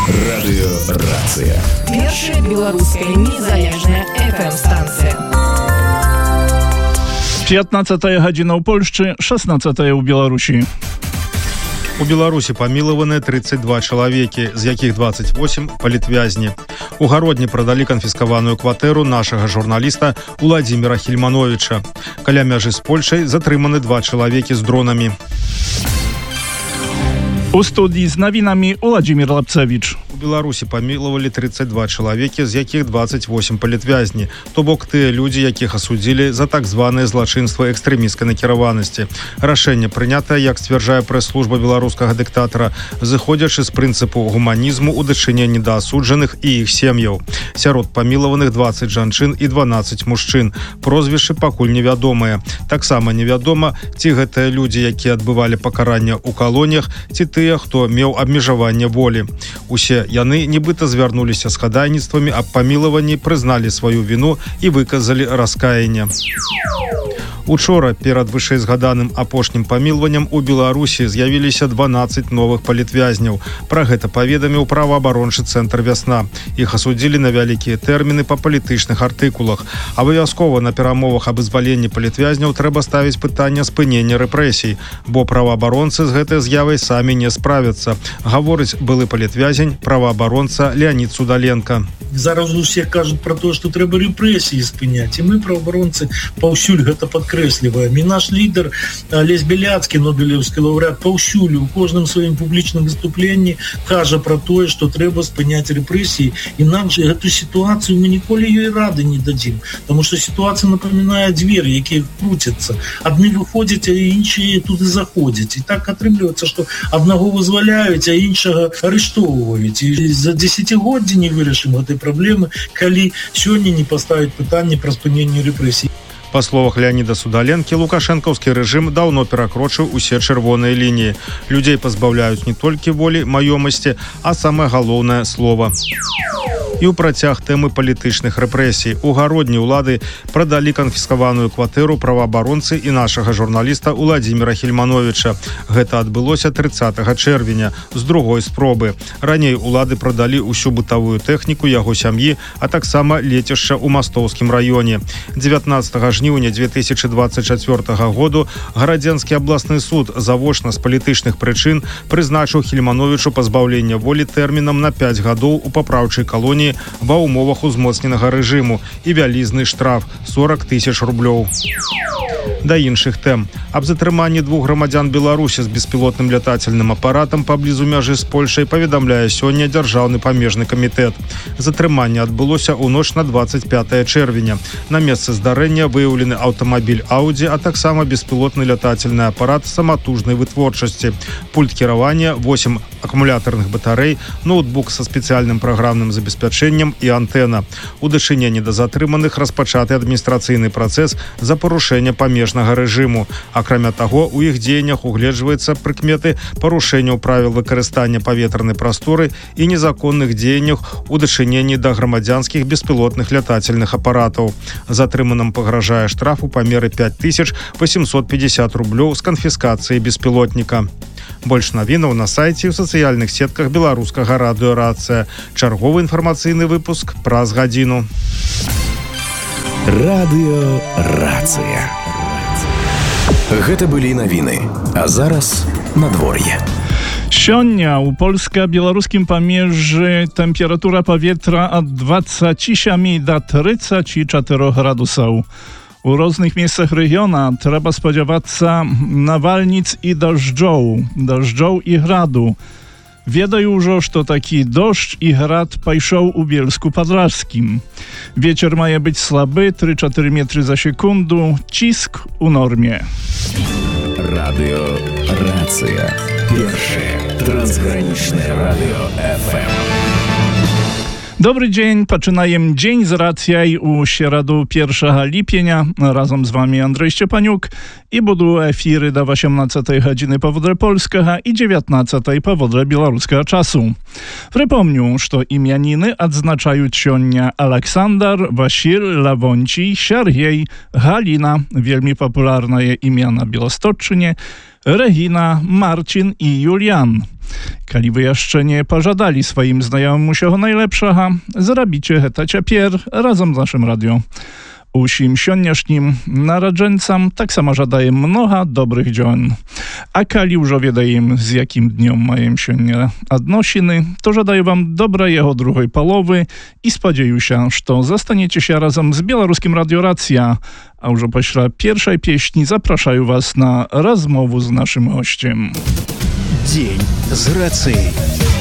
Радыёрацыя. Першая беларуская незалежная FM-станцыя. 15 гадзіна ў Польшчы, 16 у Беларусі. У Беларусі памілаваны 32 чалавекі, з якіх 28 палітвязні. У Гародні прадалі канфіскаваную кватэру нашага журналіста Уладзіміра Хільмановіча. Каля мяжы з Польшай затрыманы 2 чалавекі з дронамі. У студії з навінамі Уладзімір Лапцевіч. У Беларусі памілавалі 32 чалавекі, з якіх 28 палітвязні, то бок тыя людзі, якіх асудзілі за так званае злачынства экстрэмісцкай накіраванасці. Рашэнне прынятае, як сцвярджае прэс-служба беларускага дыктатара, зыходзячы з прынцыпу гуманізму ў дачыненні да асуджаных і іх сем'яў. Сярод памілаваных 20 жанчын і 12 мужчын. Прозвішчы пакуль невядомыя. Таксама невядома, ці гэтыя людзі, якія адбывалі пакаранне ў калоніях, ці тыя, хто меў абмежаванне волі. Усе яны нібыта звярнуліся з хадайніцтвамі аб памілаванні, прызналі сваю віну і выказалі раскаянне. Учора перад вышэйзгаданым апошнім памілваннем у Беларусі з'явіліся 12 новых палітвязняў. Пра гэта паведаміў праваабарончы цэнтр «Вясна». Іх асудзілі на вялікія тэрміны па палітычных артыкулах. Абавязкова на перамовах аб вызваленні палітвязняў трэба ставіць пытанне спынення рэпрэсій, бо праваабаронцы з гэтай з'явай самі не справяцца, гаворыць былы палітвязень, праваабаронца Леонид Судаленко. Зараз усе кажуць пра тое, што трэба рэпрэсіі спыняць, і мы, праваабаронцы, паўсюль гэта падкрэсліваем. І наш лідар Алесь Беляцкі, нобелеўскі лаўрэат, паўсюль у кожным сваім публічным выступленні кажа пра тое, што трэба спыняць рэпрэсіі, інакш гэту сітуацыю мы ніколі ёй рады не дадзім, таму што сітуацыя напамінае дзверы, якія круцяцца. Адны выходзяць, а іншыя туды заходзяць. І так атрымліваецца, што аднаго вызваляюць, а іншага арыштоўваюць. І за дзесяцігоддзі не вырашым гэтай праблемы, калі сёння не паставіць пытанне пра спыненне рэпрэсій. Па словах Леоніда Судаленкі, лукашэнкаўскі рэжым даўно перакрочыў усе чырвоныя лініі. Людзей пазбаўляюць не толькі волі, маёмасці, а самае галоўнае слова. І ў працяг тэмы палітычных рэпрэсій. У Гародні ўлады прадалі канфіскаваную кватэру праваабаронцы і нашага журналіста Уладзіміра Хільмановіча. Гэта адбылося 30 чэрвеня з другой спробы. Раней улады прадалі ўсю бытавую тэхніку яго сям'і, а таксама лецішча ў Мастоўскім раёне. 19 жніўня 2024 году Гарадзенскі абласны суд завочна з палітычных прычын прызначыў Хільмановічу пазбаўлення волі тэрмінам на 5 гадоў у папраўчай калоніі ва ўмовах узмоцненага рэжыму і вялізны штраф 40 000 рублёў. Да іншых тэм. Аб затрыманні 2 грамадзян Беларусі з беспілотным лятательным апаратам паблізу мяжы з Польшай паведамляе сёння Дзяржаўны памежны камітэт. Затрыманне адбылося ў ноч на 25 чэрвеня. На месцы здарэння выяўлены аўтамабіль Audi, а таксама беспілотны лятательны апарат саматужнай вытворчасці, пульт кіравання, 8 акумулятарных батарэй, ноутбук са спецыяльным праграмным забеспячэннем і антэна. У дачыненні да затрыманых распачаты адміністрацыйны працэс за парушэнне памежнага рэжыму. Акрамя таго, у іх дзеяннях угледжваецца прыкметы парушэнняў правіл выкарыстання паветранай прасторы і незаконных дзеяннях у дачыненні да грамадзянскіх беспілотных лятательных апаратаў. Затрыманым пагражае штраф у памеры 5850 рублёў з канфіскацыяй беспілотніка. Больш навінаў на сайце і ў сацыяльных сетках беларускага радыёрацыя. Чарговы інфармацыйны выпуск праз гадзіну. Радыёрацыя. Гэта былі навіны. А зараз надвор'е. Сёння ў польска-беларускім памежжы тэмпература паветра ад 27 да 34 градусаў. У różnych miejscach regiona trzeba spodziewaцца nawalnic i deszczoł i gradu. Wiedają już, że taki deszcz i grad pajszą u Bielsku Podlaskim. Wieczór ma być słaby, 3-4 metry za sekundę, cisk u normie. Радыёрацыя. Першае трансгранічнае радыё FM. Dobry dzień, zaczynamy dzień z racjaj u środu 1 lipienia. Razem z wami Andrzej Szczepaniuk i będą efiry do 18 godziny powodre polskiego i 19 powodre białoruskiego czasu. Przypomnę, że imieniny odznaczają sionia Aleksander, Wasil, Lawonci, Siergiej, Halina, wielmi popularne imię na Białostoczynie, Regina, Marcin i Julian. Kali wy jeszcze nie pożadali swoim znajomym усього najlepszego, zrobicie heta ciapier razem z naszym radio. Усім сённяшнім нараджэнцам таксама жадаем многа добрых дзён. А калі ўжо ведаем, з якім днём маем сёння адносіны, то жадаю вам добрай яго другой паловы і спадзяюся, што застанецеся разам з беларускім радыё Рацыя. А ўжо пасля першай песні запрашаю вас на размову з нашым госцем. Дзень з рацыяй.